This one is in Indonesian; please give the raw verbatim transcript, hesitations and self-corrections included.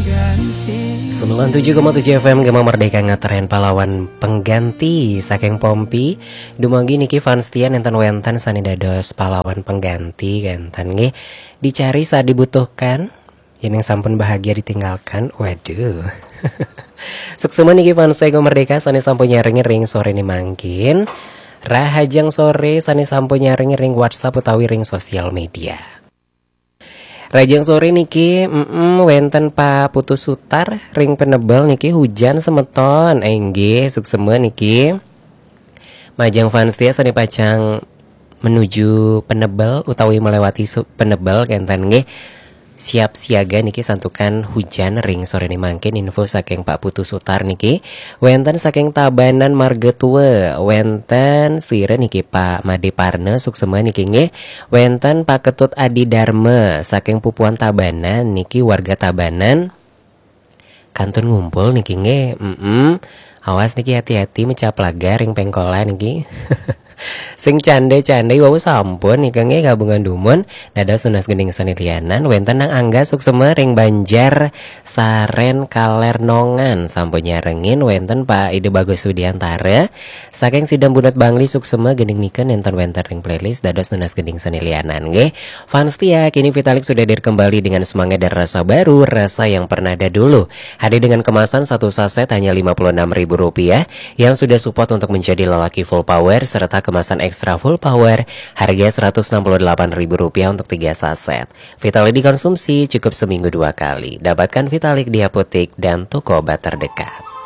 sembilan puluh tujuh koma tujuh F M Gema Merdeka ngetren pahlawan pengganti saking Pompi dumagi niki Vanstian enten wenten sani dados pahlawan pengganti kenten nggih dicari saat dibutuhkan yen yang sampun bahagia ditinggalkan. Waduh. Suksema niki Vanstian Gema Merdeka sani sampun nyaring ring sore ni mangkin rahajang sore sani sampun nyaring ring WhatsApp utawi ring sosial media. Rajang sore niki mm -mm, wenten Pak Putus Sutar ring penebel niki hujan semeton enggih suksema niki majang Vanstia sani pacang menuju penebel utawi melewati penebel kenten nggih siap siaga niki santukan hujan ring sore ni mangkin info saking Pak Putus Sutar niki wenten saking Tabanan Marga Tua wenten sire niki Pak Made Parne suksema niki nggih wenten Pak Ketut Adi Dharma saking Pupuan Tabanan niki warga Tabanan kantun ngumpul niki nggih mm -mm. Awas niki hati-hati mecap laga ring pengkolan niki. Sing cande-cande wau sampun nika nggih gabungan dumun dados sunas gening sanilianan wenten nang Angga suksema ring Banjar Saren Kalernongan sampun nyarengin wenten Pak Ide Bagus Sudiantara saking Sidam Bunut Bangli suksema gening nikeun enten wenten ring playlist dados sunas gening sanilianan nggih. Vanstia kini Vitalik sudah hadir kembali dengan semangat dan rasa baru, rasa yang pernah ada dulu. Hadir dengan kemasan satu saset hanya lima puluh enam ribu rupiah yang sudah support untuk menjadi lelaki full power serta kemasan ekstra full power harga seratus enam puluh delapan ribu rupiah untuk tiga saset. Vitalik dikonsumsi cukup seminggu dua kali. Dapatkan Vitalik di apotek dan toko obat terdekat.